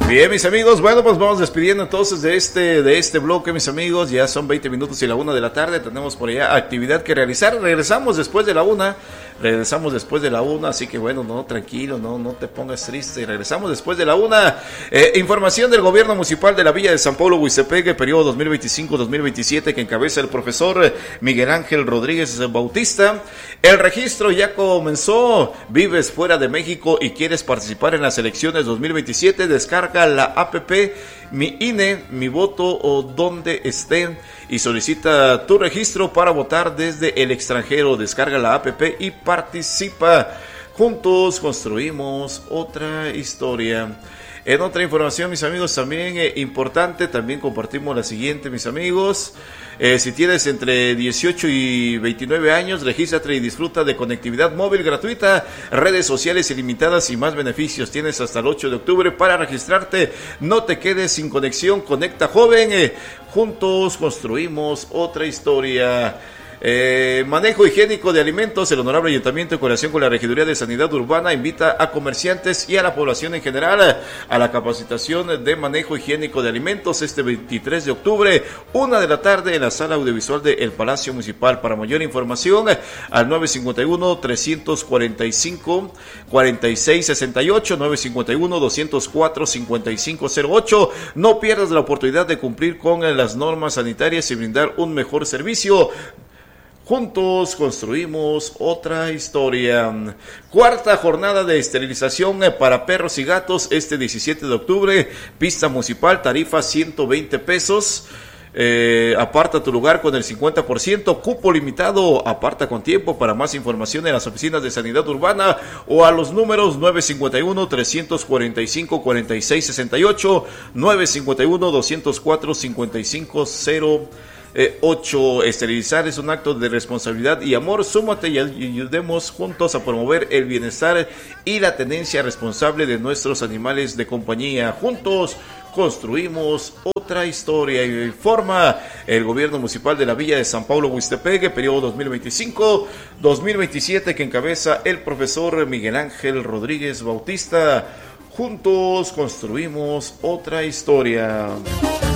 Bien, mis amigos, bueno, pues vamos despidiendo entonces de este bloque, mis amigos. Ya son 20 minutos y la 1 de la tarde. Tenemos por allá actividad que realizar. Regresamos después de la 1. Así que bueno, no, tranquilo, no te pongas triste. Regresamos después de la 1. Información del gobierno municipal de la Villa de San Pablo Huistepeque, periodo 2025-2027, que encabeza el profesor Miguel Ángel Rodríguez Bautista. El registro ya comenzó. Vives fuera de México y quieres participar en las elecciones 2027, descarga la APP Mi INE, Mi Voto o donde esté y solicita tu registro para votar desde el extranjero. Descarga la APP y participa. Juntos construimos otra historia. En otra información, mis amigos, también importante, también compartimos la siguiente, mis amigos. Si tienes entre 18 y 29 años, regístrate y disfruta de conectividad móvil gratuita, redes sociales ilimitadas y más beneficios. Tienes hasta el 8 de octubre para registrarte. No te quedes sin conexión, conecta joven. Juntos construimos otra historia. Manejo higiénico de alimentos. El Honorable Ayuntamiento, en colaboración con la Regiduría de Sanidad Urbana, invita a comerciantes y a la población en general a la capacitación de manejo higiénico de alimentos este 23 de octubre, 1 de la tarde, en la sala audiovisual del Palacio Municipal. Para mayor información, al 951-345-4668, 951-204-5508. No pierdas la oportunidad de cumplir con las normas sanitarias y brindar un mejor servicio. Juntos construimos otra historia. Cuarta jornada de esterilización para perros y gatos este 17 de octubre. Pista municipal, tarifa 120 pesos. Aparta tu lugar con el 50%. Cupo limitado, aparta con tiempo. Para más información en las oficinas de Sanidad Urbana o a los números 951-345-4668, 951-204-5508. 8. Esterilizar es un acto de responsabilidad y amor. Súmate y ayudemos juntos a promover el bienestar y la tenencia responsable de nuestros animales de compañía. Juntos construimos otra historia. Y informa el gobierno municipal de la Villa de San Pablo Huistepeque, periodo 2025-2027, que encabeza el profesor Miguel Ángel Rodríguez Bautista. Juntos construimos otra historia.